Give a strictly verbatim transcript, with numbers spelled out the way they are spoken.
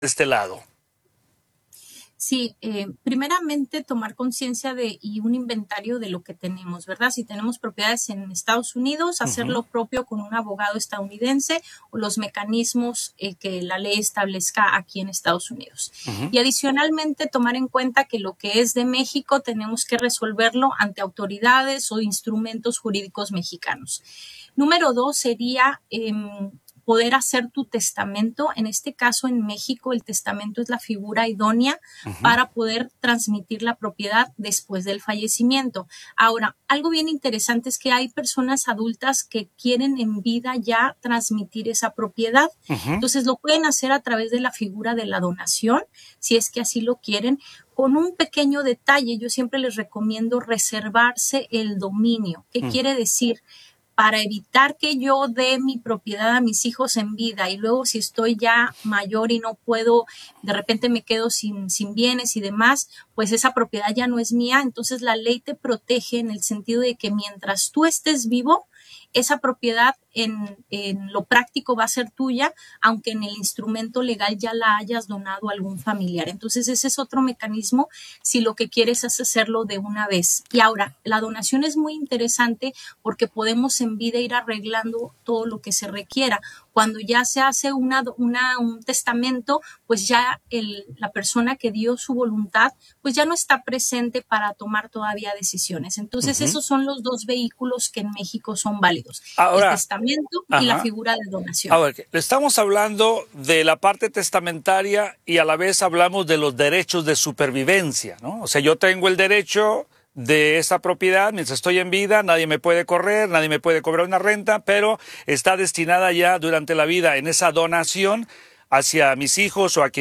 de este lado? Sí, eh, primeramente tomar conciencia de y un inventario de lo que tenemos, ¿verdad? Si tenemos propiedades en Estados Unidos, hacer Uh-huh. lo propio con un abogado estadounidense o los mecanismos eh, que la ley establezca aquí en Estados Unidos. Uh-huh. Y adicionalmente tomar en cuenta que lo que es de México tenemos que resolverlo ante autoridades o instrumentos jurídicos mexicanos. Número dos sería eh, poder hacer tu testamento. En este caso, en México, el testamento es la figura idónea uh-huh. para poder transmitir la propiedad después del fallecimiento. Ahora, algo bien interesante es que hay personas adultas que quieren en vida ya transmitir esa propiedad. Uh-huh. Entonces, lo pueden hacer a través de la figura de la donación, si es que así lo quieren. Con un pequeño detalle, yo siempre les recomiendo reservarse el dominio. ¿Qué uh-huh. quiere decir? Para evitar que yo dé mi propiedad a mis hijos en vida y luego si estoy ya mayor y no puedo, de repente me quedo sin, sin bienes y demás, pues esa propiedad ya no es mía. Entonces la ley te protege en el sentido de que mientras tú estés vivo, esa propiedad en, en lo práctico va a ser tuya, aunque en el instrumento legal ya la hayas donado a algún familiar. Entonces ese es otro mecanismo si lo que quieres es hacerlo de una vez. Y ahora, la donación es muy interesante porque podemos en vida ir arreglando todo lo que se requiera. Cuando ya se hace una, una, un testamento, pues ya el, la persona que dio su voluntad, pues ya no está presente para tomar todavía decisiones. Entonces uh-huh. esos son los dos vehículos que en México son válidos. Ahora, el testamento ajá. y la figura de donación. A ver, estamos hablando de la parte testamentaria y a la vez hablamos de los derechos de supervivencia, ¿no? O sea, yo tengo el derecho de esa propiedad mientras estoy en vida, nadie me puede correr, nadie me puede cobrar una renta, pero está destinada ya durante la vida en esa donación hacia mis hijos o a quien